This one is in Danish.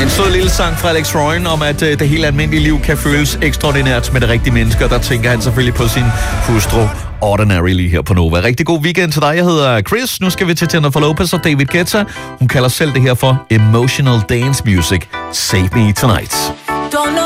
En sød lille sang fra Alex Royen om, at det helt almindelige liv kan føles ekstraordinært med det rigtige mennesker. Der tænker han selvfølgelig på sin hustru Ordinary lige her på Nova. Rigtig god weekend til dig. Jeg hedder Chris. Nu skal vi til Jennifer Lopez og David Guetta. Hun kalder selv det her for Emotional Dance Music. Save Me Tonight.